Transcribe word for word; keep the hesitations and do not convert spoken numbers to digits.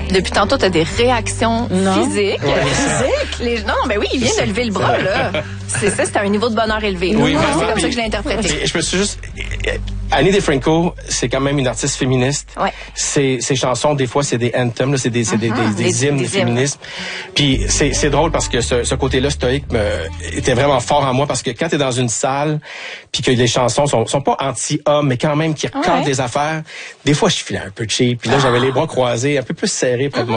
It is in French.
Depuis tantôt, tu as des réactions Non. physiques. Ouais. Physique? Les... Non, ben oui, il vient de lever le bras, là. C'est ça, c'est un niveau de bonheur élevé. Oui, Non, vraiment, c'est comme puis- ça que je l'ai interprété. Et je me suis juste... Annie DeFranco, c'est quand même une artiste féministe. Ouais. Ses, ses chansons, des fois, c'est des anthems, là, c'est des, c'est des, Mhm. des, des, Des- hymnes des de féminisme. Puis c'est, c'est drôle parce que ce, ce côté-là stoïque me, était vraiment fort en moi parce que quand t'es dans une salle puis que les chansons sont, sont pas anti-hommes, mais quand même qui recadrent Ouais. des affaires, des fois, je filais un peu cheap. Puis là, j'avais les bras croisés, un peu plus serrés près de moi.